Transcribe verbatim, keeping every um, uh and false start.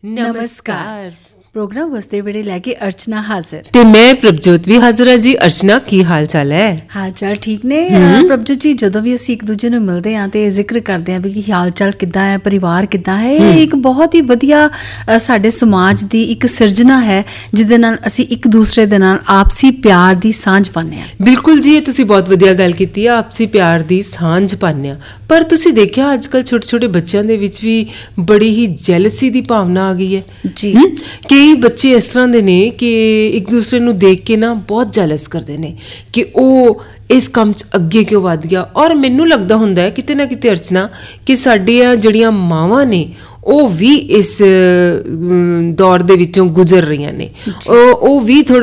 ਨਮਸਕਾਰ। ਪ੍ਰੋਗਰਾਮ ਵਸਦੇ ਵੇੜੇ ਲੈ ਕੇ ਅਰਚਨਾ ਹਾਜ਼ਰ ਤੇ ਮੈਂ ਪ੍ਰਭਜੋਤ ਵੀ ਹਾਜ਼ਰ ਹਾਂ ਜੀ। ਅਰਚਨਾ, ਕੀ ਹਾਲ ਚਾਲ ਹੈ? ਹਾਲ ਚਾਲ ਠੀਕ ਨੇ ਪ੍ਰਭਜੋਤ ਜੀ। ਜਦੋਂ ਵੀ ਅਸੀਂ ਇੱਕ ਦੂਜੇ ਨੂੰ ਮਿਲਦੇ ਹਾਂ ਤੇ ਜ਼ਿਕਰ ਕਰਦੇ ਹਾਂ ਵੀ ਕੀ ਹਾਲ ਚਾਲ ਕਿੱਦਾਂ ਹੈ, ਪਰਿਵਾਰ ਕਿੱਦਾਂ ਹੈ, ਇਹ ਇੱਕ ਬਹੁਤ ਹੀ ਵਧੀਆ ਸਾਡੇ ਸਮਾਜ ਦੀ ਇੱਕ ਸਿਰਜਣਾ ਹੈ ਜਿਹਦੇ ਨਾਲ ਅਸੀਂ ਇੱਕ ਦੂਸਰੇ ਦੇ ਨਾਲ ਆਪਸੀ ਪਿਆਰ ਦੀ ਸਾਂਝ ਪਾਉਂਦੇ ਹਾਂ। ਬਿਲਕੁਲ ਜੀ, ਇਹ ਤੁਸੀਂ ਬਹੁਤ ਵਧੀਆ ਗੱਲ ਕੀਤੀ ਹੈ, ਆਪਸੀ ਪਿਆਰ ਦੀ ਸਾਂਝ ਪਾਉਂਦੇ ਹਾਂ। ਪਰ ਤੁਸੀਂ ਦੇਖਿਆ ਅੱਜ ਕੱਲ੍ਹ ਛੋਟੇ ਛੋਟੇ ਬੱਚਿਆਂ ਦੇ ਵਿੱਚ ਵੀ ਬੜੀ ਹੀ ਜੈਲਸੀ ਦੀ ਭਾਵਨਾ ਆ ਗਈ ਹੈ ਜੀ। ਕਈ ਬੱਚੇ ਇਸ ਤਰ੍ਹਾਂ ਦੇ ਨੇ ਕਿ ਇੱਕ ਦੂਸਰੇ ਨੂੰ ਦੇਖ ਕੇ ਨਾ ਬਹੁਤ ਜੈਲਸ ਕਰਦੇ ਨੇ ਕਿ ਉਹ ਇਸ ਕੰਮ 'ਚ ਅੱਗੇ ਕਿਉਂ ਵੱਧ ਗਿਆ। ਔਰ ਮੈਨੂੰ ਲੱਗਦਾ ਹੁੰਦਾ ਹੈ ਕਿਤੇ ਨਾ ਕਿਤੇ ਅਰਚਨਾ ਕਿ ਸਾਡੀਆਂ ਜਿਹੜੀਆਂ ਮਾਵਾਂ ਨੇ ਉਹ ਵੀ ਇਸ ਦੌਰ ਦੇ ਵਿੱਚੋਂ ਗੁਜ਼ਰ ਰਹੀਆਂ ਨੇ, ਉਹ ਉਹ ਵੀ ਥੋੜ੍ਹਾ